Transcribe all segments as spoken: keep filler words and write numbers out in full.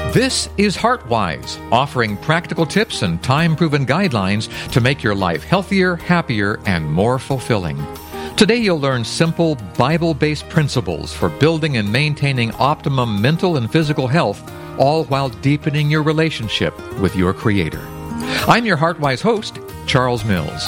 This is HeartWise, offering practical tips and time-proven guidelines to make your life healthier, happier, and more fulfilling. Today you'll learn simple, Bible-based principles for building and maintaining optimum mental and physical health, all while deepening your relationship with your Creator. I'm your HeartWise host, Charles Mills.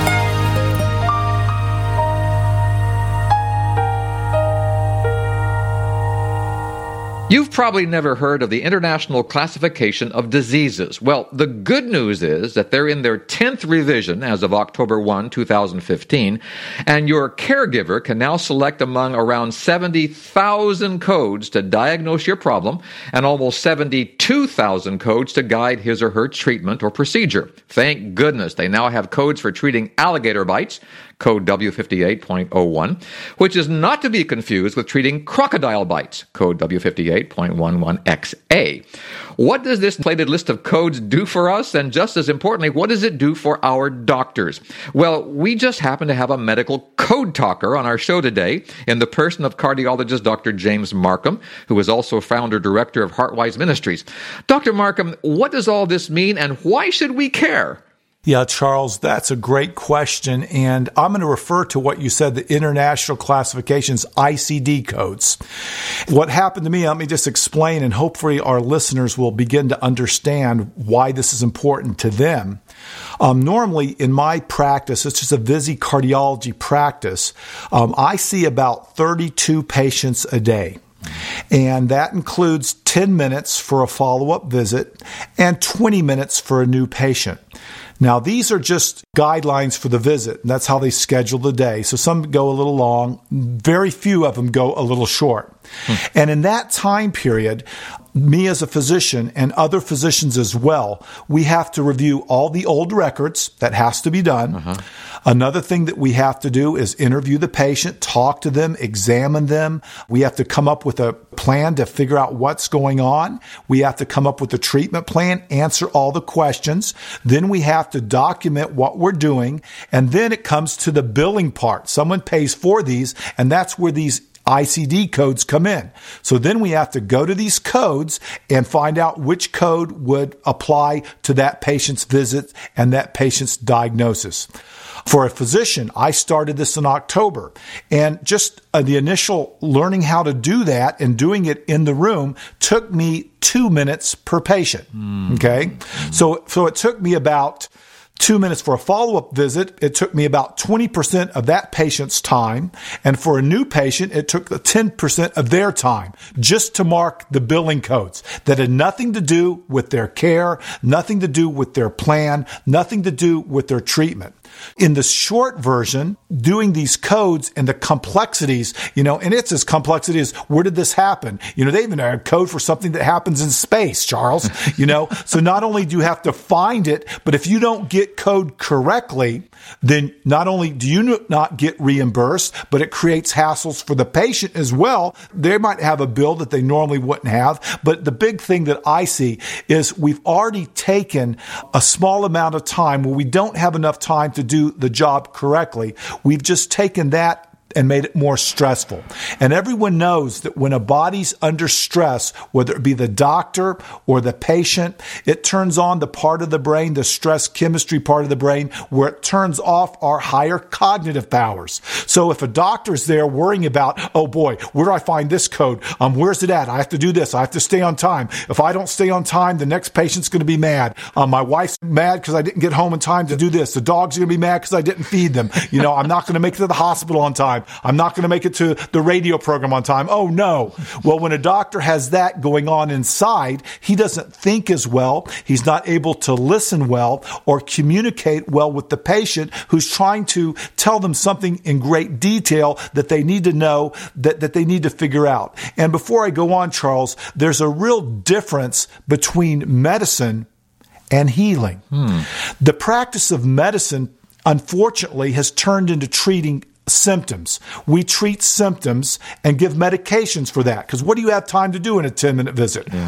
You've probably never heard of the International Classification of Diseases. Well, the good news is that they're in their tenth revision as of October first, two thousand fifteen, and your caregiver can now select among around seventy thousand codes to diagnose your problem and almost seventy-two thousand codes to guide his or her treatment or procedure. Thank goodness they now have codes for treating alligator bites, code W fifty-eight point oh one, which is not to be confused with treating crocodile bites, code W fifty-eight point eleven X A. What does this plated list of codes do for us? And just as importantly, what does it do for our doctors? Well, we just happen to have a medical code talker on our show today in the person of cardiologist Doctor James Marcum, who is also founder-director of HeartWise Ministries. Doctor Marcum, what does all this mean and why should we care? Yeah, Charles, that's a great question, and I'm going to refer to what you said, the International Classification's I C D codes. What happened to me, let me just explain, and hopefully our listeners will begin to understand why this is important to them. Um, normally, in my practice, it's just a busy cardiology practice, um, I see about thirty-two patients a day. And that includes ten minutes for a follow-up visit and twenty minutes for a new patient. Now, these are just guidelines for the visit, and that's how they schedule the day. So some go a little long, very few of them go a little short. Hmm. And in that time period, me as a physician and other physicians as well, we have to review all the old records. That has to be done. Uh-huh. Another thing that we have to do is interview the patient, talk to them, examine them. We have to come up with a plan to figure out what's going on. We have to come up with a treatment plan, answer all the questions. Then we have to document what we're doing. And then it comes to the billing part. Someone pays for these, and that's where these I C D codes come in. So then we have to go to these codes and find out which code would apply to that patient's visit and that patient's diagnosis. For a physician, I started this in October, and just uh, the initial learning how to do that and doing it in the room took me two minutes per patient. Mm. Okay. Mm. So, so it took me about two minutes for a follow-up visit. It took me about twenty percent of that patient's time. And for a new patient, it took ten percent of their time just to mark the billing codes that had nothing to do with their care, nothing to do with their plan, nothing to do with their treatment. In the short version, doing these codes and the complexities, you know, and it's as complexity as where did this happen? You know, they even have a code for something that happens in space, Charles, you know. So not only do you have to find it, but if you don't get code correctly, then not only do you not get reimbursed, but it creates hassles for the patient as well. They might have a bill that they normally wouldn't have. But the big thing that I see is we've already taken a small amount of time where we don't have enough time to do the job correctly. We've just taken that and made it more stressful. And everyone knows that when a body's under stress, whether it be the doctor or the patient, it turns on the part of the brain, the stress chemistry part of the brain, where it turns off our higher cognitive powers. So if a doctor's there worrying about, oh boy, where do I find this code? Um, where's it at? I have to do this. I have to stay on time. If I don't stay on time, the next patient's going to be mad. Um, my wife's mad because I didn't get home in time to do this. The dog's going to be mad because I didn't feed them. You know, I'm not going to make it to the hospital on time. I'm not going to make it to the radio program on time. Oh, no. Well, when a doctor has that going on inside, he doesn't think as well. He's not able to listen well or communicate well with the patient who's trying to tell them something in great detail that they need to know, that, that they need to figure out. And before I go on, Charles, there's a real difference between medicine and healing. Hmm. The practice of medicine, unfortunately, has turned into treating symptoms. We treat symptoms and give medications for that. Because what do you have time to do in a ten-minute visit? Yeah.